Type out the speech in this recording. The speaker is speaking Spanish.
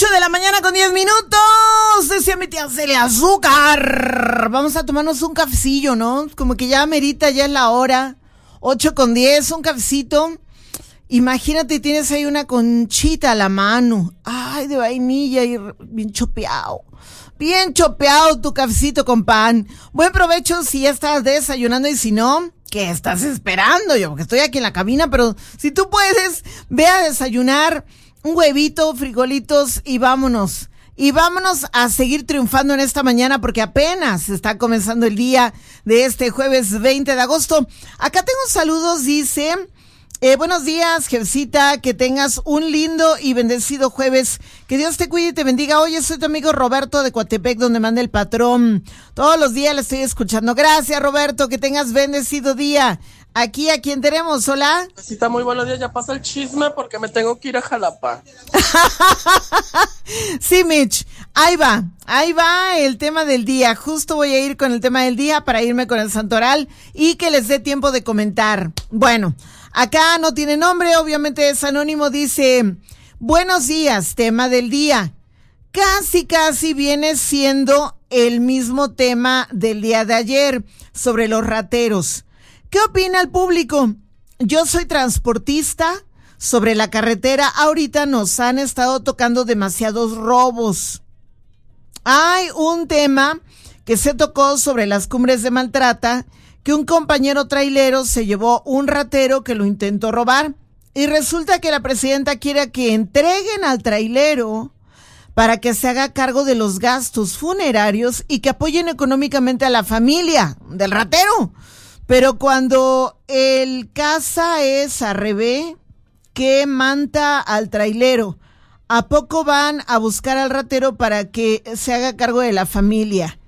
8 de la mañana con 10 minutos. Decía mi tía Celia, azúcar. Vamos a tomarnos un cafecillo, ¿no? Como que ya merita, ya es la hora. 8 con 10, un cafecito. Imagínate, tienes ahí una conchita a la mano. Ay, de vainilla y bien chopeado. Bien chopeado tu cafecito con pan. Buen provecho si ya estás desayunando y si no, ¿qué estás esperando? Yo, porque estoy aquí en la cabina, pero si tú puedes, ve a desayunar un huevito, frijolitos y vámonos. Y vámonos a seguir triunfando en esta mañana porque apenas está comenzando el día de este jueves 20 de agosto. Acá tengo saludos, dice... buenos días, jefecita, que tengas un lindo y bendecido jueves. Que Dios te cuide y te bendiga. Oye, soy tu amigo Roberto de Coatepec, donde manda el patrón. Todos los días le estoy escuchando. Gracias, Roberto, que tengas bendecido día. Aquí, ¿a quién tenemos? Hola. Jefecita, muy buenos días. Ya pasa el chisme porque me tengo que ir a Jalapa. Sí, Mitch, ahí va el tema del día. Justo voy a ir con el tema del día para irme con el santoral y que les dé tiempo de comentar. Bueno, acá no tiene nombre, obviamente es anónimo, dice, buenos días, tema del día. Casi viene siendo el mismo tema del día de ayer, sobre los rateros. ¿Qué opina el público? Yo soy transportista. Sobre la carretera, ahorita nos han estado tocando demasiados robos. Hay un tema que se tocó sobre las cumbres de Maltrata, que un compañero trailero se llevó un ratero que lo intentó robar. Y resulta que la presidenta quiere que entreguen al trailero para que se haga cargo de los gastos funerarios y que apoyen económicamente a la familia del ratero. Pero cuando el caso es al revés, que manta al trailero, ¿a poco van a buscar al ratero para que se haga cargo de la familia?